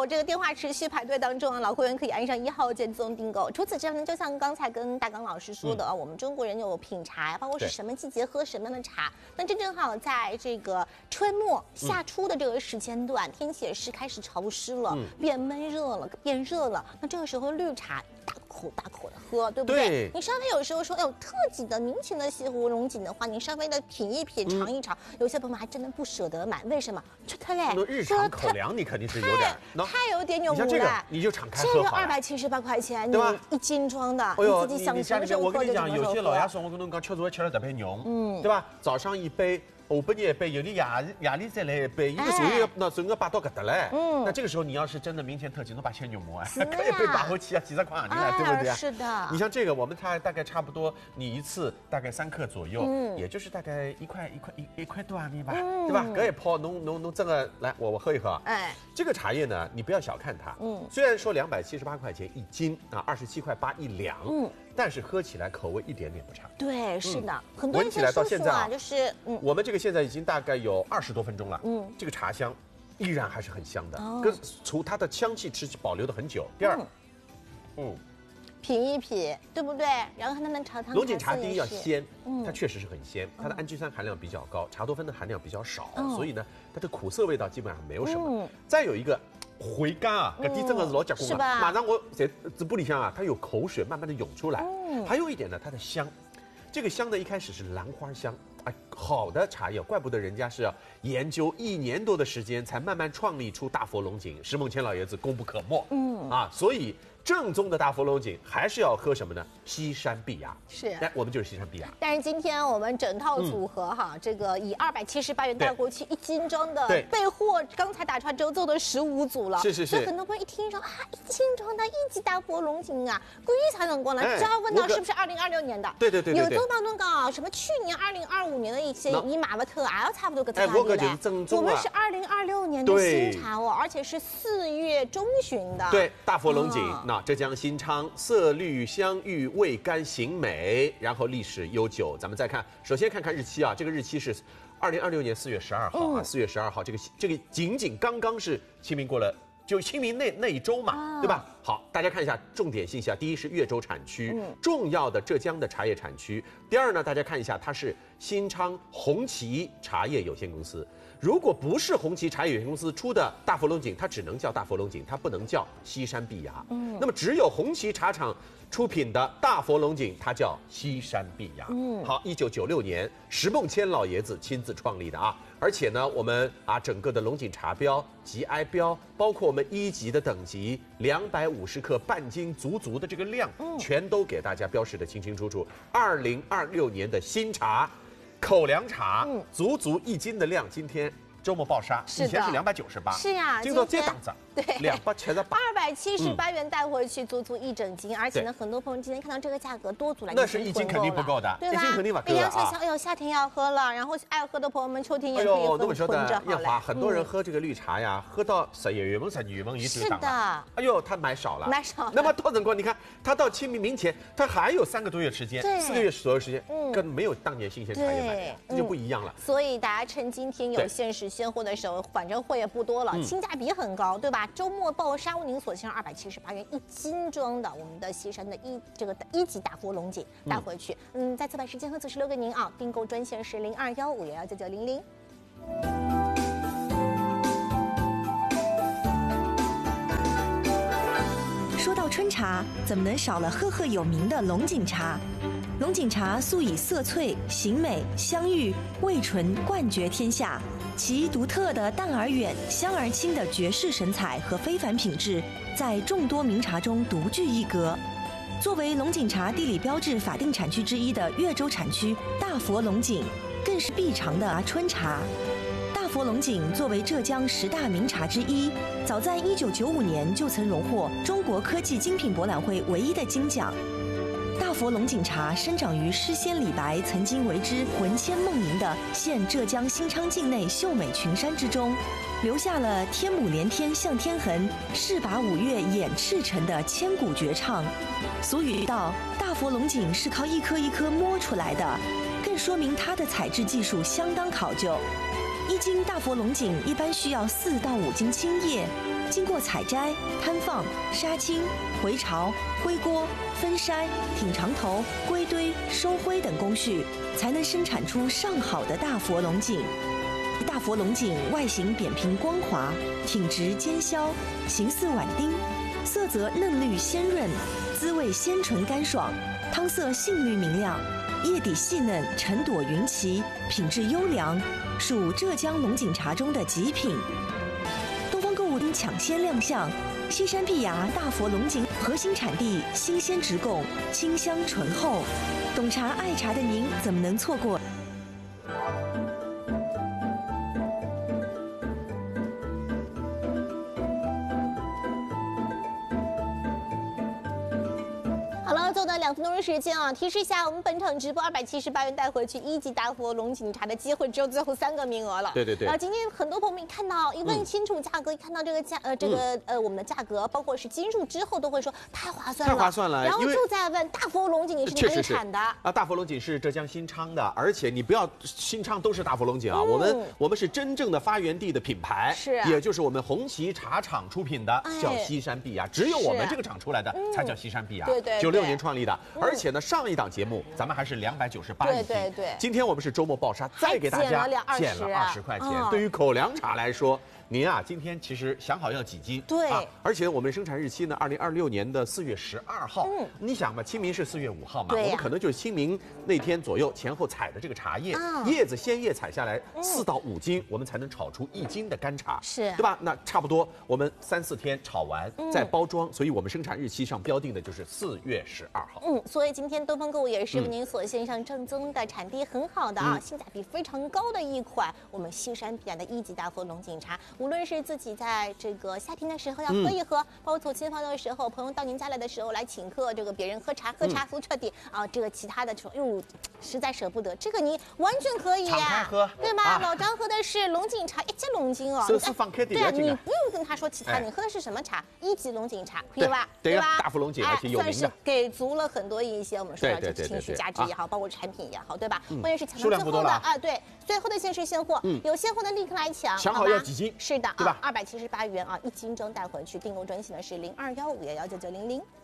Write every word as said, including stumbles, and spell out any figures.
后这个电话持续排队当中啊，老会员可以按上一号键自动订购。除此之外呢，就像刚才跟大刚老师说的啊，嗯、我们中国人有品茶，包括是什么季节喝什么样的茶。那正正好在这个春末夏初的这个时间段，嗯、天气也是开始潮湿了，嗯、变闷热了，变热了。那这个时候绿茶大口大口的喝，对不对？对你稍微有时候说有特级的明清的西湖龙井的话，你稍微的品一品、尝一尝，嗯、有些朋友们还真的不舍得买，为什么？这它嘞， 日常口粮你肯定是有点， 太有点有无赖。你就敞开喝好了。 这个二百七十八块钱， 对吧？ 一斤装的， 哎呦， 你自己想什么时候喝就什么时候喝。我跟你讲，有些老爷说，我跟侬讲，吃早吃了特别浓，嗯，对吧？早上一杯。下半日一杯，有的夜夜里再来一杯，一个所有那所有摆到搿搭来。嗯，那这个时候你要是真的明前特级，侬把钱肉膜啊，可以被打回去啊，几十块行情了，对不对？ 是的。 你像这个，我们它大概差不多，你一次大概三克左右，嗯，也就是大概一块一块一一块多行钿吧，对吧？搿一泡，侬侬侬这个来，我我喝一喝。哎，这个茶叶呢，你不要小看它，嗯，虽然说两百七十八块钱一斤啊，二十七块八一两，嗯。但是喝起来口味一点点不差。 对，是的，嗯、很多人闻起来到现在啊， 就是嗯， 我们这个现在已经大概有二十多分钟了，嗯，这个茶香依然还是很香的，哦、跟除它的香气持续保留的很久。第二，嗯，嗯品一品，对不对？然后它的茶汤。 龙井茶第一要鲜，嗯，它确实是很鲜，它的氨基酸含量比较高，茶多酚的含量比较少，嗯、所以呢，它的苦涩味道基本上没有什么。嗯、再有一个。回甘啊，搿点真的是老结棍啊！马上我在嘴巴里向啊，它有口水慢慢的涌出来。嗯，还有一点呢，它的香，这个香呢一开始是兰花香，哎，好的茶叶，怪不得人家是要研究一年多的时间才慢慢创立出大佛龙井，石梦谦老爷子功不可没。嗯啊，所以正宗的大佛龙井还是要喝什么呢？西山碧芽。 是， 哎，我们就是西山碧芽。 但是今天我们整套组合哈，嗯、这个以二百七十八元带过去一斤装的备货，刚才打出来之后做的十五组了。 是是是。 所以很多朋友一听说啊，一斤装的一级大佛龙井啊，贵才能过来，就要问到是不是二零二六年的？ 对对对对。 有做到那个什么去年二零二五年的一些以马沃特啊，差不多个价格嘞。 我就是正宗啊。我们是二零二六年的新茶哦，而且是四月中旬的。 对，大佛龙井，那浙江新昌。色绿香郁味甘形美，然后历史悠久。咱们再看，首先看看日期啊，这个日期是二零二六年四月十二号啊，四、嗯、月十二号，这个这个仅仅刚刚是清明过了，就清明那那一周嘛，啊、对吧？好，大家看一下重点信息啊，第一是越州产区，嗯、重要的浙江的茶叶产区。第二呢，大家看一下，它是新昌红旗茶叶有限公司。如果不是红旗茶叶有限公司出的大佛龙井，它只能叫大佛龙井，它不能叫西山碧芽。嗯，那么只有红旗茶厂出品的大佛龙井，它叫西山碧芽。嗯，好，一九九六年石梦谦老爷子亲自创立的啊，而且呢，我们啊整个的龙井茶标、级 I 标，包括我们一级的等级，两百五十克半斤足足的这个量，嗯、全都给大家标示的清清楚楚。二零二六年的新茶。口粮茶，嗯，足足一斤的量，今天周末爆杀，以前是两百九十八， 是呀， 今到这档子， 对， 两百七十八， 二百七十八元带回去，足足一整斤，而且呢，很多朋友今天看到这个价格多足来， 那是一斤肯定不够的， 对吧？ 一斤肯定不够的啊！哎呦，夏天要喝了，然后爱喝的朋友们秋天也可以喝，囤着好了。很多人喝这个绿茶呀，喝到十一月份、十二月份一直涨了，哎呦，他买少了， 买少了。 那么到辰光，你看他到清明明前，他还有三个多月时间，四个月左右时间，嗯，跟没有当年新鲜茶叶买，这就不一样了。 所以大家趁今天有限时现货的时候，反正货也不多了，性价比很高，对吧？周末爆杀，为您锁定二百七十八元一斤装的我们的西山的一这个一级大佛龙井带回去。嗯，再次把时间和组织留给您啊，订购专线是零二幺五幺幺九九零零。 说到春茶，怎么能少了赫赫有名的龙井茶？龙井茶素以色翠、形美、香郁、味醇冠绝天下。其独特的淡而远、香而清的绝世神采和非凡品质，在众多名茶中独具一格。作为龙井茶地理标志法定产区之一的越州产区大佛龙井，更是必尝的春茶。大佛龙井作为浙江十大名茶之一，早在一九九五年就曾荣获中国科技精品博览会唯一的金奖。大佛龙井茶生长于诗仙李白曾经为之魂牵梦萦的现浙江新昌境内秀美群山之中，留下了天母连天向天横，势拔五岳掩赤城的千古绝唱。俗语道，大佛龙井是靠一颗一颗摸出来的，更说明它的采制技术相当考究。一斤大佛龙井一般需要四到五斤青叶， 经过采摘、摊放、杀青、回巢、灰锅、分筛、挺长头、归堆、收灰等工序，才能生产出上好的大佛龙井。大佛龙井外形扁平光滑，挺直尖削，形似碗丁，色泽嫩绿鲜润，滋味鲜醇甘爽，汤色杏绿明亮，叶底细嫩，沉朵云齐，品质优良，属浙江龙井茶中的极品。东方购物抢先亮相，西山碧芽大佛龙井核心产地，新鲜直供，清香醇厚，懂茶爱茶的您怎么能错过？ 好了，做到两分钟的时间啊！提示一下，我们本场直播二百七十八元带回去一级大佛龙井茶的机会只有最后三个名额了。 对对对。 然后今天很多朋友们一看到一问清楚价格，嗯、一看到这个价呃这个、嗯、呃我们的价格，包括是斤数之后，都会说太划算了， 太划算了。 然后就在问大佛龙井你是哪里产的？ 啊，大佛龙井是浙江新昌的，而且你不要新昌都是大佛龙井啊，嗯、我们我们是真正的发源地的品牌， 是、啊， 也就是我们红旗茶厂出品的，哎、叫西山碧芽，只有我们这个厂出来的、啊、才叫西山碧芽， 对对， 九六年创立的。而且呢，上一档节目咱们还是两百九十八一斤， 对对对。 今天我们是周末暴杀，再给大家减了二十块钱。对于口粮茶来说，您啊，今天其实想好要几斤？ 对。 啊，而且我们生产日期呢，二零二六年的四月十二号。嗯。你想吧，清明是四月五号嘛，我们可能就是清明那天左右前后采的这个茶叶，叶子鲜叶采下来四到五斤，我们才能炒出一斤的干茶， 是， 对吧？那差不多我们三四天炒完再包装，所以我们生产日期上标定的就是四月十二号。 嗯，所以今天东方购物也是为您所献上正宗的、产地很好的啊、性价比非常高的一款我们西山碧芽的一级大佛龙井茶。无论是自己在这个夏天的时候要喝一喝，包括走亲访友的时候，朋友到您家来的时候来请客，这个别人喝茶喝茶服彻底啊，这个其他的哟实在舍不得，这个你完全可以呀，对吧？老张喝的是龙井茶，一级龙井哦，对啊，你不用跟他说其他，你喝的是什么茶？一级龙井茶，对吧？ 对吧？大佛龙井而且有名的， 算是给足了很多一些我们说的情绪价值也好，包括产品也好，对吧？关键是抢到最后的啊，对，最后的限时现货，有现货的立刻来抢， 想好要几斤？ 是的，对吧？二百七十八元啊，一斤装带回去。订购专线呢是零二幺五幺幺九九零零。